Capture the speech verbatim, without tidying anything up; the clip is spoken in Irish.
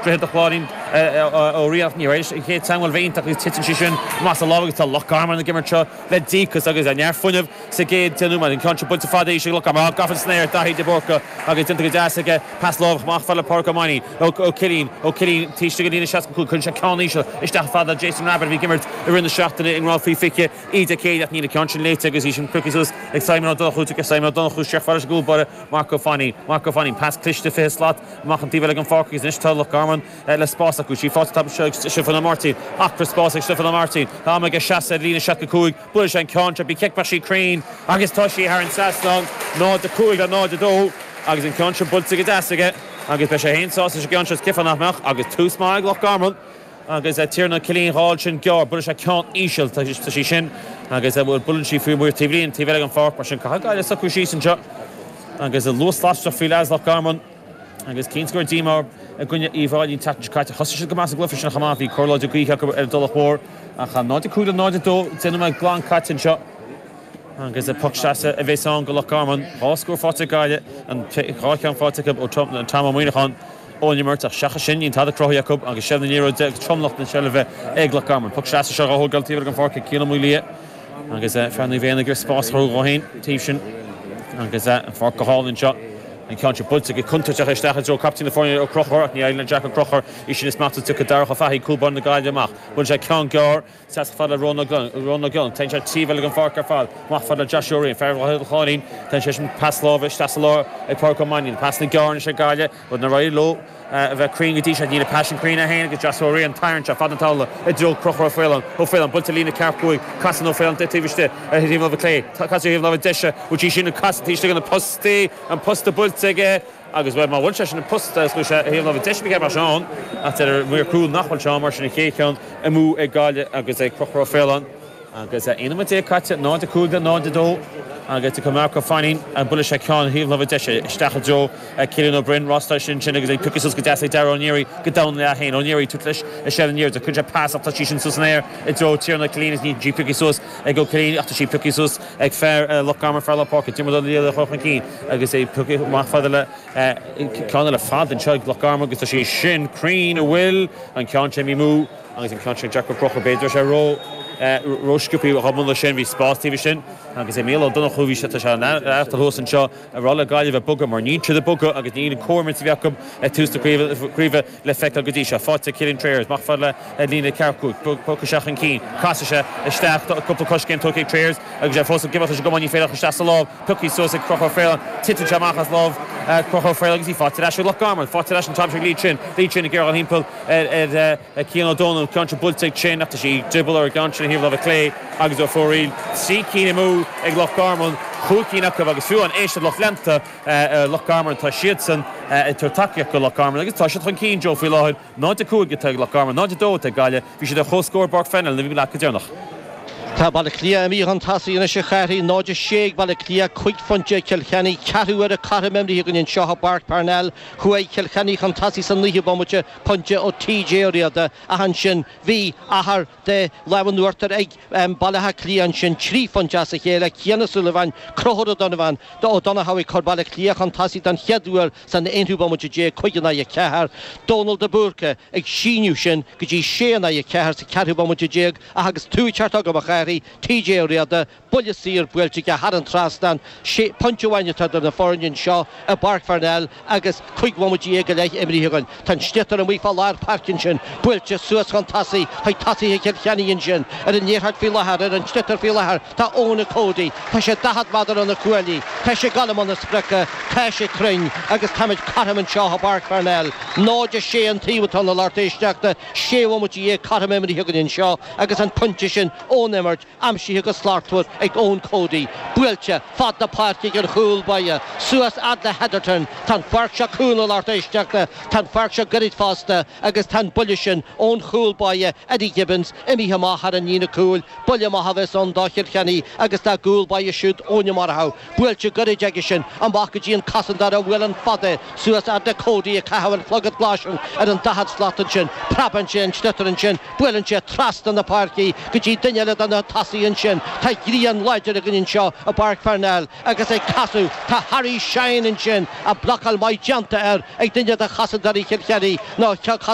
straight the Claudine ó riach ní rééis ché tamil veint agus titin sin mas a lág tá Lochgarman na gimmercha le dícas agus an nearfunneh sa géad tinú man in contribute to fadé sé Lochgarman gafan snare dahi de borca agus tinta gasige pass love mach falla porca mani ó Killeen ó Killeen tíiste go dína seaca chun se cáníise isteach fada Jason Rabbit bhí gimmert i rinne seachtainna in Ralphie fiche ide céad ach nína consin léite agus í sin cookies ag Simon O'Donoghue tucha Simon O'Donoghue seach fara go bara Marco Fanny Marco Fanny pass cliste fé slot machchan tíbh an fácas is tá Lochgarman le spás acu sí fáta tab Stefano Martin ach for spás ag Stefano Martin tá me go seasa lína seaca cúig buir an contra bí kick sí Crane agus tá sí ar an saslong ná de cúig a ná de dó agus an contra bulta go deasige agus be sé hénsá sé ganse cifanachach agus túsmáig Lochgarman agus é tíarna Killeen Hall sin gear buir sé ceant íseal tá sí sin agus é bhfuil bulann sí fiú muir tíblíonn tíbh an fák mar sin caiáile sa chu sí san seo agus a luas láiste fi leas Lochgarman agus cínscoir dímar a gunne íháilín tatain caiite thosa sin go más a glufa sin chamáí choláide gaoiche ar dul chóir a cha náide cúda náide dó déanam me glán caitain seo agus a puchteasa a bhéán go Lochgarman háscór fáte gaiile an chácean fáte ó tam muoinechan ónimmirt a seacha sin ín tad a crothíacub agus sena níro de tromlacht na seile bheith ag Lochgarman puchteasa se a thugaltíomh an fáca cína múlia agus fearna bhéanana gur spás thú gáin tíobh sin agus an fá go hálinn seo an country bulta go cuntateach isteach dro captain fáinine ó Crochar ní eile Jack Crochar í sin is mata tucha darcha faí cúban na gaiile amach bun sé cean gear sa fad a Rona Gun Rona Gun ten sé tíbhil an fácar fáil mach fad a Joshua fer cháin ten sé sin pass lábh stas lá ag Porco Manin pass na gear sé gaiile bud na raí lo a bheith crin go dtí sé nína passion crin a héana go Joshua an tyrant a fad an tála i dro Crochar félan ó félan bulta lína carpúig casan ó félan tíbhiste a híomh le clé casú híomh le deise bú sin na casatíiste an postí an posta bulta ige agus bfuil má bhail sé sin na posta go sé híomh le deis mé mar seán a tar muir cruúil nachfuil seán mar sin na chéceán i mú ag gáile agus ag Crochar félan agus é inimimeté caite ná de cúga ná de dó agus go Marco Fanning a bulle sé ceán híomh le deise isteach jo Killeen O'Brien Rosta sin sin agus ag pucas go deasa dar O'Neary go down le héin O'Neary tú leis a sé an níir a chun pass afta sin sus néir i dro tíarna Killeen ní G pucas ag go Killeen afta sí pucas ag fair Lochgarman fer le park tíar le chochan cí agus é pucas má fada le ceanna le fad an seag Lochgarman agus tá sé sin Crane a bhfuil an cean sé mí mú agus an cean Jack Crochar beidir sé ró Roisciúpaí habmún le sin bhí spástíhí sin agus é mé O'Donoghue bhí se se aftar hosan seo a rála gaiile bheith buga mar ní de buga agus ní cuairmint bheacham tústaríomh le feicta go dtí se fáte Killeen Tréirs mach fad le lína cearcúig poca seach an cín casa se isteach cúpla coscin tucaigh Tréirs agus sé fósa gimach go maní féidir chu lá pucaí sos ag Crochar félan titan se machchas láh Crochar félan agus í fáte leis Lochgarman fáte leis an tamse líd sin líd sin a ggéir an himpeil Cian O'Donnell contra bultaigh sin afta sí dribble ar gan sin híomh le clé agus ó fóríl sí cína mú ag Lochgarman chuúcíach agus fiú an éiste Loch lenta Lochgarman tá siad san tar takeíach go Lochgarman agus tá se chun cín jo fí láid ná de cúig go Lochgarman ná de dó a gaiile bhí sé de chóscóir bar fennel na bhí le go dénach Tá balla clia mí an tasí ina se chairí náide sé balla clia chuig fonte Kilkenny carú ar a cara memrí gon in seo Bart Parnell chu é Kilkenny an tasí san líthe bomuite ponte ó T J riada a han sin hí ahar de lehan nuirtar ag ballatha clia an sin trí fonte a chéile Cianna Sullivan Crochar Donovan do O'Donoghue chur balla clia an tasí dan cheadúil san einú bomuite dé chuigeanna i cethar Donald de Burke ag síniu sin go dtí séanna i cethar sa carú bomuite déag agus tú teart agam a T J riada bulle sír builte go har an trastan sé punchhaine tar na forin seo a Bart Parnell agus chuig bhmutí ag leith imrígan tan stetar an bhíá lár parkin sin builte suas an tasí ha tasí Kilkenny sin ar an níorthart fi lethar ar an stetar fi lethar tá óna códaí tá sé dahad madar an na cuailí tá sé galamán na sprecha tá sé crin agus táid carman seo a Bart Parnell náide sé an tíomhtá na látéisteachta sé bhmutí ag carm imrígan seo agus an punte sin ónimmer am sí agus sláirtfuid ag ón códaí builte fad na páirtí gur chúil baie suas adla Heatherton tan farse cúna látéisteachta tan farse gorid fásta agus tan bulle sin ón chúil baie Eddie Gibbons imi hamachar an nína cúil bulle mahavis an dá Kilkenny agus tá gúil baie siúd óne marthá builte gorid aige sin an bachadí an casandar a bhfuil an fada suas adla códaí a cahain flogad blasin ar an dahad slatan sin praban sin stetan sin builan sé trast an na páirtí go dtí duine an tasí an sin tá gríon leidir a gin seo a Bart Parnell agus é casú tá Harry Shine an sin a blachal mai janta ar ag duine a chasandarí Kilkenny ná